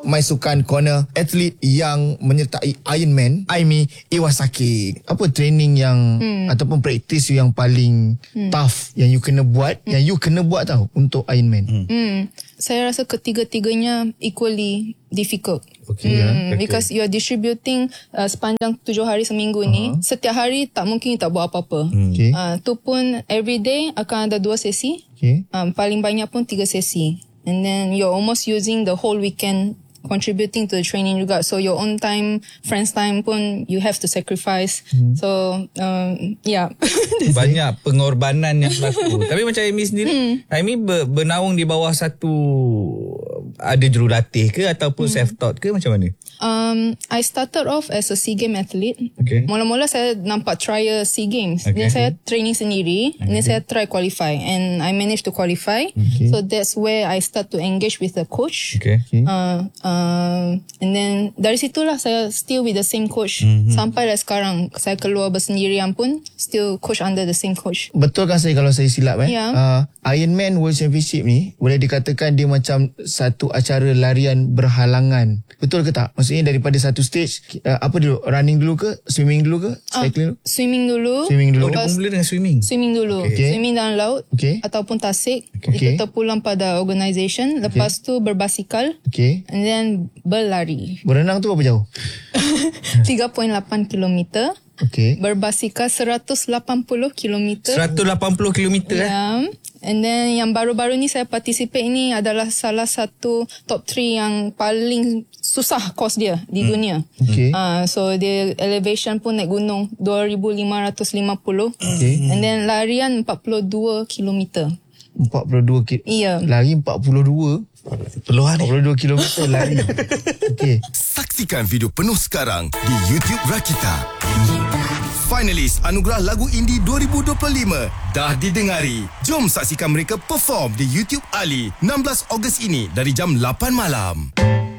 Maisukan corner atlet yang menyertai Ironman, Aimi Iwasaki. Apa training yang ataupun praktis yang paling tough yang you kena buat, yang you kena buat tau untuk Ironman? Saya rasa ketiga-tiganya equally difficult. Because you are distributing sepanjang 7 hari seminggu ni. Setiap hari tak mungkin you tak buat apa-apa. Tu pun every day akan ada 2 sesi. Paling banyak pun 3 sesi. And then you're almost using the whole weekend contributing to the training juga. So your own time, friends time pun you have to sacrifice. So yeah. Banyak pengorbanan yang berlaku. Tapi macam Amy sendiri, Amy bernaung di bawah satu, ada jurulatih ke ataupun self-taught ke, macam mana? I started off as a SEA Games athlete. Mula-mula saya nampak trial SEA Games. Then saya training sendiri. Then saya try qualify. And I managed to qualify. So that's where I start to engage with the coach. And then dari situlah saya still with the same coach. Sampai dah sekarang saya keluar bersendirian pun still coach under the same coach. Betul kan saya kalau saya silap Ironman World Championship ni boleh dikatakan dia macam satu acara larian berhalangan. Betul ke tak? Maksudnya daripada satu stage, apa dulu? Running dulu ke? Swimming dulu ke? Cycling dulu? Swimming dulu. Oh, dia mula dengan swimming? Swimming dulu. Swimming dalam laut. Ataupun tasik. Itu terpulang pada organisation. Lepas tu berbasikal. And then berlari. Berenang tu berapa jauh? 3.8 kilometer. Berbasikal 180 kilometer. 180 kilometer And then yang baru-baru ni saya participate ni adalah salah satu top 3 yang paling susah course dia di dunia. So dia elevation pun naik gunung 2,550. And then larian 42 kilometer. 42 km. Lari 42. 42 km lari. Saksikan video penuh sekarang di YouTube Rakita. Finalis Anugerah Lagu Indie 2025 dah didengari. Jom saksikan mereka perform di YouTube Ali 16 Ogos ini dari jam 8 malam.